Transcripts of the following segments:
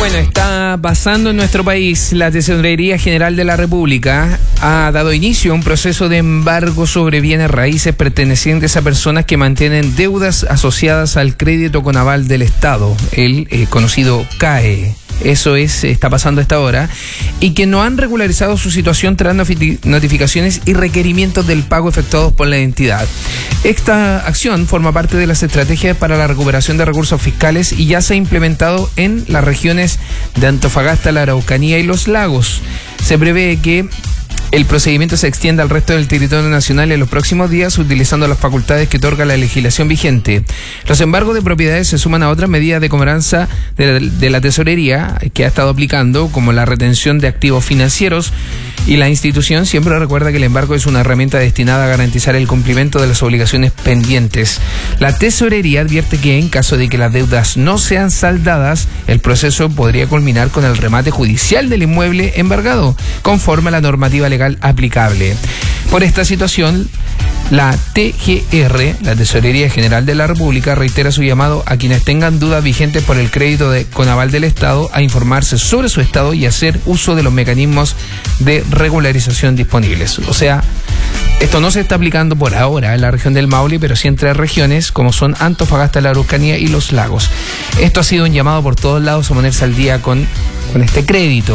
Bueno, está pasando en nuestro país. La Tesorería General de la República ha dado inicio a un proceso de embargo sobre bienes raíces pertenecientes a personas que mantienen deudas asociadas al crédito con aval del Estado, el conocido CAE. Eso está pasando a esta hora, y que no han regularizado su situación tras notificaciones y requerimientos del pago efectuados por la entidad. Esta acción forma parte de las estrategias para la recuperación de recursos fiscales y ya se ha implementado en las regiones de Antofagasta, la Araucanía y los Lagos. Se prevé que el procedimiento se extienda al resto del territorio nacional en los próximos días, utilizando las facultades que otorga la legislación vigente. Los embargos de propiedades se suman a otras medidas de cobranza de la tesorería que ha estado aplicando, como la retención de activos financieros, y la institución siempre recuerda que el embargo es una herramienta destinada a garantizar el cumplimiento de las obligaciones pendientes. La tesorería advierte que en caso de que las deudas no sean saldadas, el proceso podría culminar con el remate judicial del inmueble embargado, conforme a la normativa legal aplicable. Por esta situación, la TGR, la Tesorería General de la República, reitera su llamado a quienes tengan dudas vigentes por el crédito con aval del Estado a informarse sobre su estado y hacer uso de los mecanismos de regularización disponibles. O sea, esto no se está aplicando por ahora en la región del Maule, pero sí en 3 regiones, como son Antofagasta, la Araucanía y los Lagos. Esto ha sido un llamado por todos lados a ponerse al día con este crédito.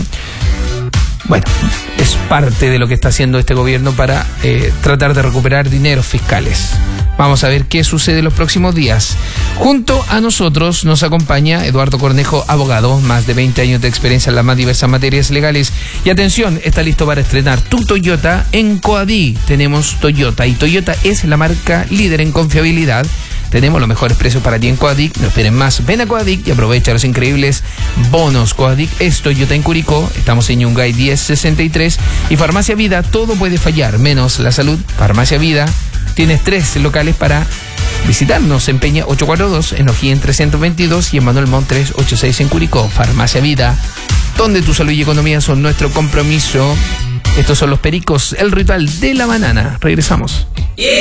Bueno, es parte de lo que está haciendo este gobierno para tratar de recuperar dineros fiscales. Vamos a ver qué sucede en los próximos días. Junto a nosotros nos acompaña Eduardo Cornejo, abogado, más de 20 años de experiencia en las más diversas materias legales. Y atención, está listo para estrenar tu Toyota en Coadí. Tenemos Toyota, y Toyota es la marca líder en confiabilidad. Tenemos los mejores precios para ti en Coadic. No esperen más. Ven a Coadic y aprovecha los increíbles bonos. Coadic es Toyota en Curicó. Estamos en Yungay 1063. Y Farmacia Vida, todo puede fallar, menos la salud. Farmacia Vida, tienes 3 locales para visitarnos. En Peña 842, en O'Higgins 322 y en Manuel Montt 386 en Curicó. Farmacia Vida, donde tu salud y economía son nuestro compromiso. Estos son los Pericos, el ritual de la banana. Regresamos.